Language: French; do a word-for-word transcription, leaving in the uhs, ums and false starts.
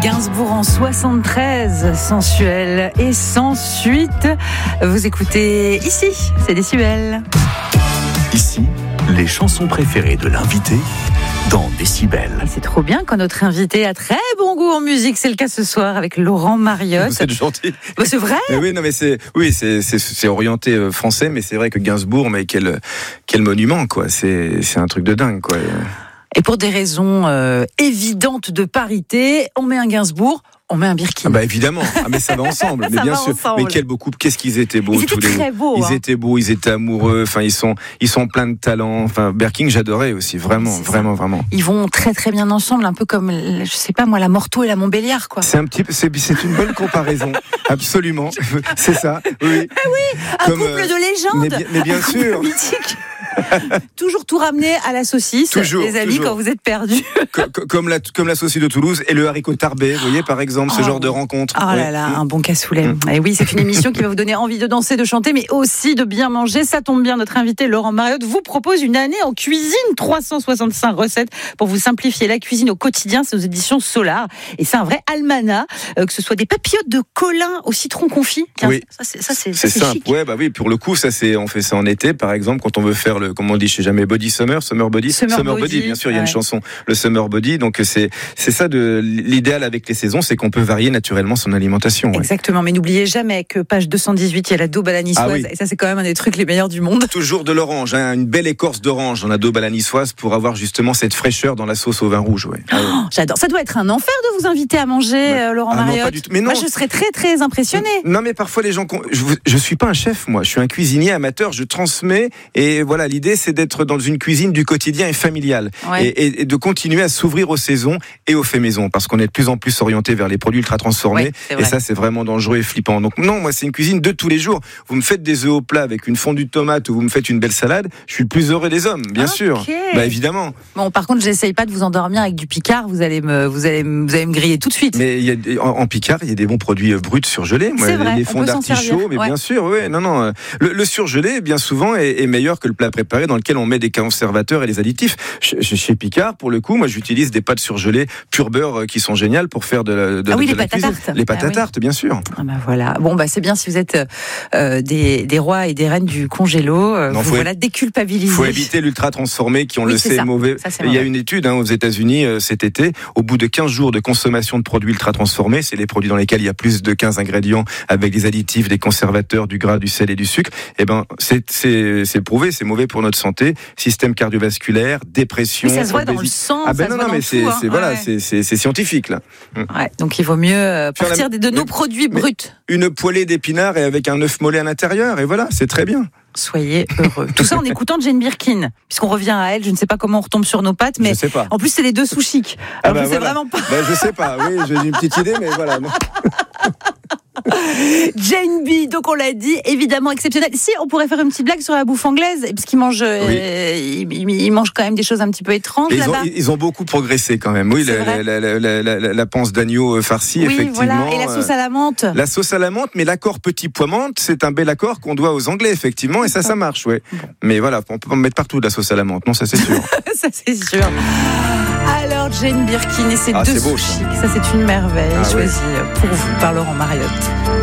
Gainsbourg en soixante-treize, sensuel et sans suite. Vous écoutez ici, c'est Décibel. Ici, les chansons préférées de l'invité dans Décibel. Et c'est trop bien quand notre invité a très bon goût en musique. C'est le cas ce soir avec Laurent Mariotte. Vous êtes gentil. Bah, c'est vrai. Mais oui, non, mais c'est, oui, c'est, c'est, c'est orienté euh, français, mais c'est vrai que Gainsbourg, mais quel, quel monument, quoi. C'est, c'est un truc de dingue, quoi. Et pour des raisons euh, évidentes de parité, on met un Gainsbourg, on met un Birkin. Ah bah évidemment, ah mais ça va ensemble, mais Ça bien va sûr. ensemble. Mais quel beau couple, qu'est-ce qu'ils étaient beaux Ils tous étaient les très deux. beaux, Ils hein. étaient beaux, ils étaient amoureux. Enfin, ils sont, ils sont pleins de talent. Enfin, Birkin, j'adorais aussi, vraiment, C'est vraiment, ça. vraiment. Ils vont très très bien ensemble, un peu comme, je sais pas moi, la Morteau et la Montbéliard, quoi. C'est un petit, peu- c'est, c'est une bonne comparaison, absolument. C'est ça. Oui. Un Comme, couple euh, de légende. mais bien- mais bien Un couple sûr. mythique. Toujours tout ramener à la saucisse, Toujours, les amis, toujours. quand vous êtes perdus. Co- co- comme la, comme la saucisse de Toulouse et le haricot tarbé, vous voyez, par exemple, ce Oh. genre de rencontre. Oh Ouais. là là, un bon cassoulet. Mm. Et oui, c'est une émission qui va vous donner envie de danser, de chanter, mais aussi de bien manger. Ça tombe bien, notre invité Laurent Mariotte vous propose une année en cuisine, trois cent soixante-cinq recettes pour vous simplifier la cuisine au quotidien. C'est aux éditions Solar. Et c'est un vrai almanach, euh, que ce soit des papillotes de colin au citron confit. Tiens, Oui. ça, c'est, ça, c'est, C'est ça, c'est simple, chic. ouais, bah oui, pour le coup, ça c'est, on fait ça en été, par exemple, quand on veut faire le, comme on dit chez jamais, body summer, summer body, Summer body, bien sûr, il y a ouais. une chanson, le summer body, donc c'est, c'est ça de, l'idéal avec les saisons, c'est qu'on peut varier naturellement son alimentation. Ouais. Exactement, mais n'oubliez jamais que page deux cent dix-huit, il y a la daube à la niçoise, Ah oui. et ça c'est quand même un des trucs les meilleurs du monde. Toujours de l'orange, hein, une belle écorce d'orange, on adobe à la niçoise pour avoir justement cette fraîcheur dans la sauce au vin rouge, ouais. Ah ouais. Oh, j'adore. Ça doit être un enfer de vous inviter à manger, euh, Laurent Ah non, Mariotte. pas du tout. Mais non. Moi, je serais très très impressionnée. Non, mais parfois les gens, con- je, je suis pas un chef, moi, je suis un cuisinier amateur, je transmets, et voilà, l'idée c'est d'être dans une cuisine du quotidien et familiale, Ouais. et, et- et de continuer à s'ouvrir aux saisons et aux faits maison, parce qu'on est de plus en plus orienté vers les produits ultra transformés, Ouais, c'est et vrai. ça c'est vraiment dangereux et flippant. Donc non, moi c'est une cuisine de tous les jours. Vous me faites des œufs au plat avec une fondue de tomate ou vous me faites une belle salade, je suis le plus heureux des hommes, bien Ok. sûr. Bah évidemment. Bon, par contre, j'essaye pas de vous endormir avec du Picard. Vous allez me, vous allez, me- vous allez me griller tout de suite. Mais il y a, des- en, en Picard, il y a des bons produits euh, bruts surgelés. Moi, C'est vrai, les on fonds peut s'en d'artichaut, servir, mais ouais. bien sûr, oui. Non, non. euh, Le, le surgelé, bien souvent, est, est meilleur que le plat préparé dans lequel on met des conservateurs et des additifs. Chez, chez Picard, pour le coup, moi, j'utilise des pâtes surgelées pur beurre euh, qui sont géniales pour faire de la, de, Ah oui, de les la pâtes à cuisine. tarte. Les pâtes Ah à oui. tarte, bien sûr. Ah bah voilà. Bon bah c'est bien si vous êtes euh, des, des rois et des reines du congélo. Euh, Non, vous faut voilà Il déculpabilisés. faut éviter l'ultra transformé qui, on Oui, le c'est sait, ça. est mauvais. Ça, c'est Et il y a mauvais. une étude hein, aux États-Unis euh, cet été. Au bout de quinze jours de consommation de produits ultra transformés, c'est les produits dans lesquels il y a plus de quinze ingrédients avec des additifs, des conservateurs, du gras, du sel et du sucre. Eh ben, c'est, c'est, c'est prouvé, c'est mauvais pour notre santé, système cardiovasculaire, dépression. Mais ça se voit dans le obésité. sang. Ah ben ça non, se voit non, dans mais tout, c'est, hein. c'est voilà, Ouais. c'est, c'est, c'est scientifique là. Ouais, donc il vaut mieux euh, Faire la- partir des- de nos mais- produits mais- bruts. Une poêlée d'épinards et avec un œuf mollet à l'intérieur, et voilà, c'est très bien. Soyez heureux. Tout ça en écoutant Jane Birkin, puisqu'on revient à elle. Je ne sais pas comment on retombe sur nos pattes, mais Je sais pas. en plus c'est les deux sous chic. Ah Alors bah je sais voilà. vraiment pas. Ben, je sais pas, oui, j'ai une petite idée, mais voilà. non. Jane B, donc on l'a dit, évidemment exceptionnel. Si, on pourrait faire une petite blague sur la bouffe anglaise, parce qu'ils mangent, euh, ils, ils- ils mangent quand même des choses un petit peu étranges Et ils, ont, là-bas. ils ont beaucoup progressé quand même. Oui, C'est la, vrai. la, la, la, la, la- la panse d'agneau euh, farcie, Oui, effectivement. voilà, et la sauce à la menthe. Euh, La sauce à la menthe, mais l'accord petit pois menthe, c'est un bel accord qu'on doit aux Anglais, effectivement, et ça, ça marche, ouais. Mais voilà, on peut en mettre partout de la sauce à la menthe, non, ça c'est sûr. Ça c'est sûr. Alors Jane Birkin et ses Ah, deux c'est beau, sous ça. chics, ça c'est une merveille Ah, choisie pour vous par Laurent Mariotte.